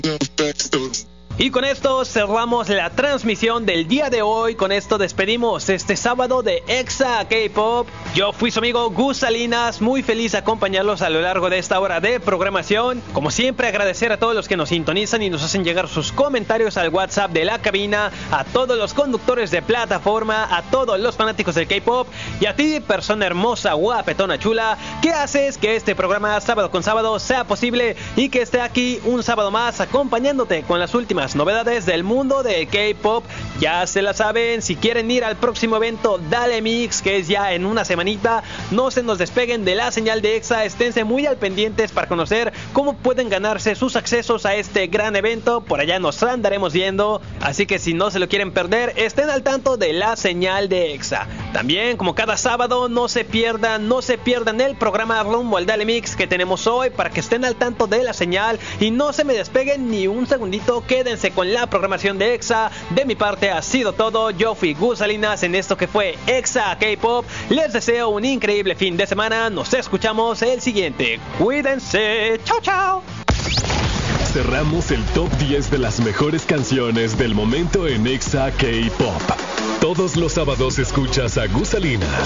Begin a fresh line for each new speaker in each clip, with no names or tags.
Y con esto cerramos la transmisión del día de hoy. Con esto despedimos este sábado de Exa K-Pop. Yo fui su amigo Gus Salinas, muy feliz de acompañarlos a lo largo de esta hora de programación. Como siempre, agradecer a todos los que nos sintonizan y nos hacen llegar sus comentarios al WhatsApp de la cabina, a todos los conductores de plataforma, a todos los fanáticos del K-Pop y a ti, persona hermosa, guapetona, chula, que haces que este programa sábado con sábado sea posible y que esté aquí un sábado más acompañándote con las últimas novedades del mundo de K-Pop. Ya se la saben, si quieren ir al próximo evento Dale Mix, que es ya en una semanita, no se nos despeguen de la señal de Exa, esténse muy al pendientes para conocer cómo pueden ganarse sus accesos a este gran evento. Por allá nos andaremos viendo, así que si no se lo quieren perder, estén al tanto de la señal de Exa. También, como cada sábado, no se pierdan el programa rumbo al Dale Mix que tenemos hoy, para que estén al tanto de la señal y no se me despeguen ni un segundito. Quédense con la programación de Exa. De mi parte ha sido todo. Yo fui Gus Salinas en esto que fue Exa K-Pop. Les deseo un increíble fin de semana. Nos escuchamos el siguiente. Cuídense. Chao, chao.
Cerramos el top 10 de las mejores canciones del momento en Exa K-Pop. Todos los sábados escuchas a Gus Salinas.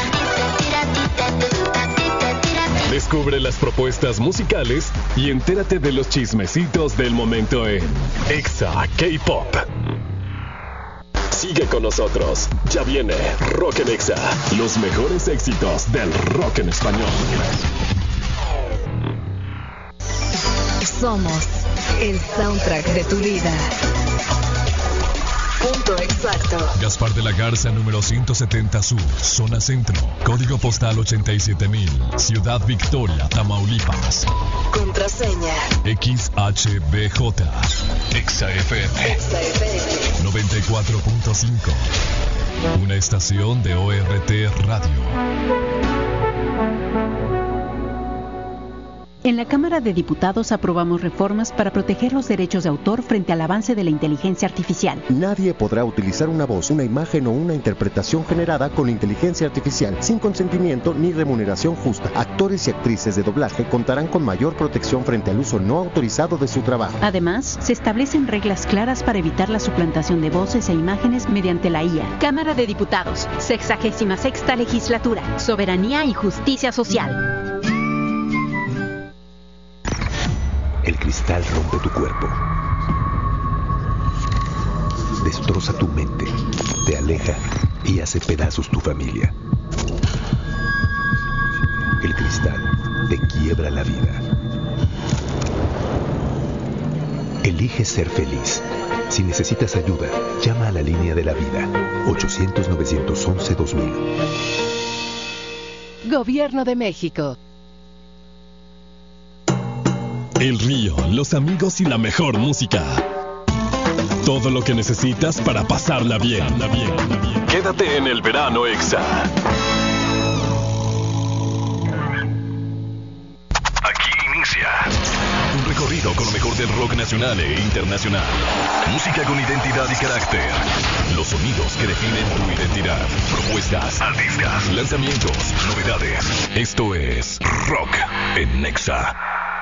Descubre las propuestas musicales y entérate de los chismecitos del momento en Exa K-Pop. Sigue con nosotros. Ya viene Rock en Exa. Los mejores éxitos del rock en español.
Somos el soundtrack de tu vida. Punto exacto.
Gaspar de la Garza, número 170 Sur, zona centro. Código postal 87,000. Ciudad Victoria, Tamaulipas.
Contraseña
XHBJ. Exa FM. 94.5. Una estación de ORT Radio.
En la Cámara de Diputados aprobamos reformas para proteger los derechos de autor frente al avance de la inteligencia artificial.
Nadie podrá utilizar una voz, una imagen o una interpretación generada con inteligencia artificial sin consentimiento ni remuneración justa. Actores y actrices de doblaje contarán con mayor protección frente al uso no autorizado de su trabajo.
Además, se establecen reglas claras para evitar la suplantación de voces e imágenes mediante la IA.
Cámara de Diputados, 66ª Legislatura, Soberanía y Justicia Social.
El cristal rompe tu cuerpo, destroza tu mente, te aleja y hace pedazos tu familia. El cristal te quiebra la vida. Elige ser feliz. Si necesitas ayuda, llama a la línea de la vida, 800-911-2000.
Gobierno de México.
El río, los amigos y la mejor música. Todo lo que necesitas para pasarla bien. Quédate en el verano Exa.
Aquí inicia un recorrido con lo mejor del rock nacional e internacional. Música con identidad y carácter. Los sonidos que definen tu identidad. Propuestas, artistas, lanzamientos, novedades. Esto es Rock en Exa.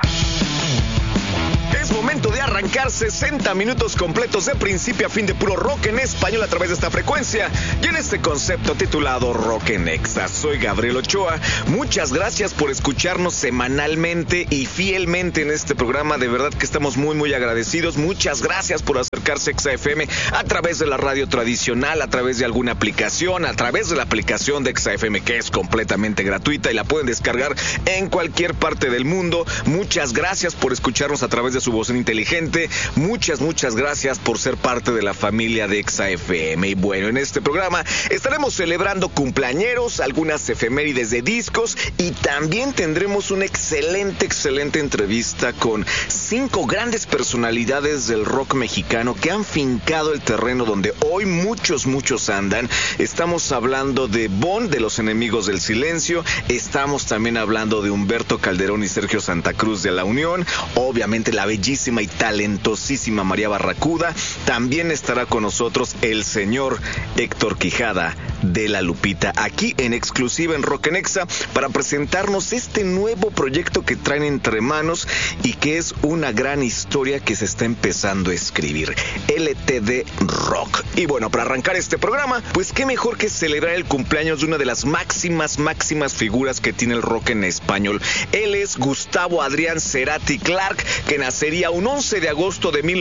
Es momento de arrancar 60 minutos completos de principio a fin de puro rock en español a través de esta frecuencia y en este concepto titulado Rock en Exa. Soy Gabriel Ochoa. Muchas gracias por escucharnos semanalmente y fielmente en este programa. De verdad que estamos muy agradecidos. Muchas gracias por acercarse a Exa FM a través de la radio tradicional, a través de alguna aplicación, a través de la aplicación de Exa FM, que es completamente gratuita y la pueden descargar en cualquier parte del mundo. Muchas gracias por escucharnos a través de su voz inteligente. Muchas gracias por ser parte de la familia de Exa FM. Y bueno, en este programa estaremos celebrando cumpleañeros, algunas efemérides de discos y también tendremos una excelente entrevista con 5 grandes personalidades del rock mexicano que han fincado el terreno donde hoy muchos andan. Estamos hablando de Bon, de Los Enemigos del Silencio. Estamos también hablando de Humberto Calderón y Sergio Santa Cruz de La Unión. Obviamente la bellísima y talentosa talentosísima María Barracuda. También estará con nosotros el señor Héctor Quijada de La Lupita, aquí en exclusiva en Rock en Exa, para presentarnos este nuevo proyecto que traen entre manos y que es una gran historia que se está empezando a escribir, LTD Rock. Y bueno, para arrancar este programa, pues qué mejor que celebrar el cumpleaños de una de las máximas figuras que tiene el rock en español. Él es Gustavo Adrián Cerati Clark, que nacería un 11 de agosto de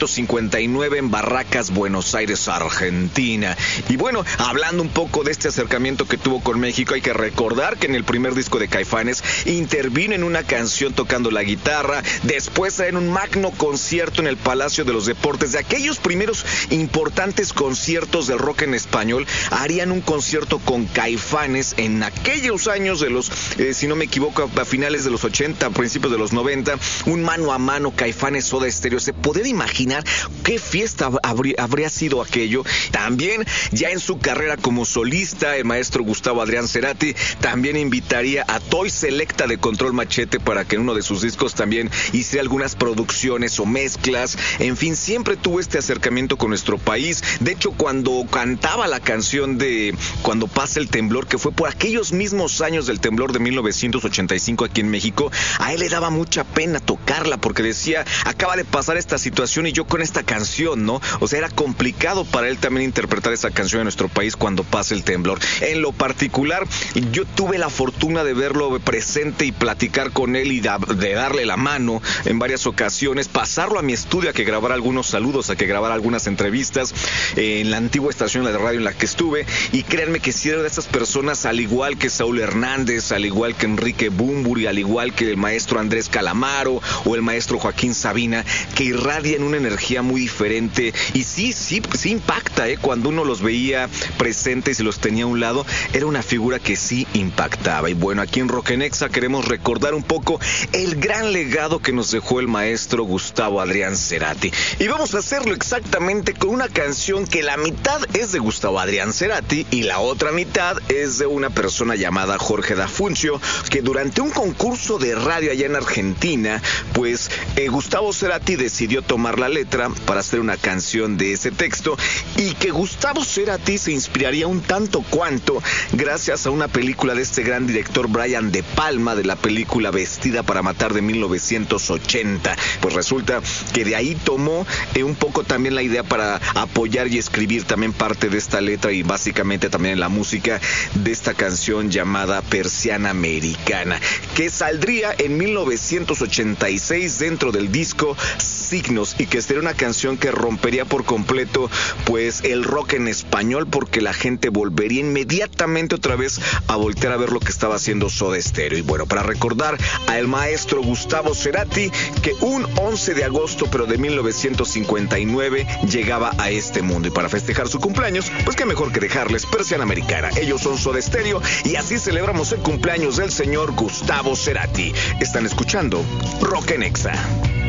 1959 en Barracas, Buenos Aires, Argentina. Y bueno, hablando un poco de este acercamiento que tuvo con México, hay que recordar que en el primer disco de Caifanes intervino en una canción tocando la guitarra, después en un magno concierto en el Palacio de los Deportes. De aquellos primeros importantes conciertos del rock en español, harían un concierto con Caifanes en aquellos años de los, si no me equivoco, a finales de los 80, principios de los 90, un mano a mano Caifanes Soda Stereo. ¿Se puede imaginar qué fiesta habría sido aquello? También ya en su carrera como solista, el maestro Gustavo Adrián Cerati también invitaría a Toy Selecta de Control Machete para que en uno de sus discos también hiciera algunas producciones o mezclas. En fin, siempre tuvo este acercamiento con nuestro país. De hecho, cuando cantaba la canción de Cuando pasa el temblor, que fue por aquellos mismos años del temblor de 1985 aquí en México, a él le daba mucha pena tocarla porque decía, acaba de pasar esta situación y yo con esta canción, ¿no? O sea, era complicado para él también interpretar esa canción en nuestro país, Cuando pasa el temblor. En lo particular, yo tuve la fortuna de verlo presente y platicar con él y de darle la mano en varias ocasiones, pasarlo a mi estudio a que grabara algunos saludos, a que grabara algunas entrevistas en la antigua estación de radio en la que estuve. Y créanme que si era de esas personas, al igual que Saúl Hernández, al igual que Enrique Bunbury, al igual que el maestro Andrés Calamaro o el maestro Joaquín Sabina, que irradian una energía muy diferente. Y sí impacta, cuando uno los veía presentes y los tenía a un lado, era una figura que sí impactaba. Y bueno, aquí en Rock en Exa queremos recordar un poco el gran legado que nos dejó el maestro Gustavo Adrián Cerati. Y vamos a hacerlo exactamente con una canción que la mitad es de Gustavo Adrián Cerati y la otra mitad es de una persona llamada Jorge D'Afuncio, que durante un concurso de radio allá en Argentina, pues Gustavo Cerati decidió tomar la letra para hacer una canción de ese texto, y que Gustavo Cerati se inspiraría un tanto cuanto gracias a una película de este gran director Brian De Palma, de la película Vestida para Matar de 1980. Pues resulta que de ahí tomó un poco también la idea para apoyar y escribir también parte de esta letra y básicamente también en la música de esta canción llamada Persiana Americana, que saldría en 1986 dentro del disco Signos, y que sería una canción que rompería por completo pues el rock en español, porque la gente volvería inmediatamente otra vez a voltear a ver lo que estaba haciendo Soda Stereo. Y bueno, para recordar al maestro Gustavo Cerati, que un 11 de agosto pero de 1959 llegaba a este mundo, y para festejar su cumpleaños, pues qué mejor que dejarles Persiana Americana. Ellos son Soda Stereo y así celebramos el cumpleaños del señor Gustavo Cerati. Están escuchando Rock en Exa.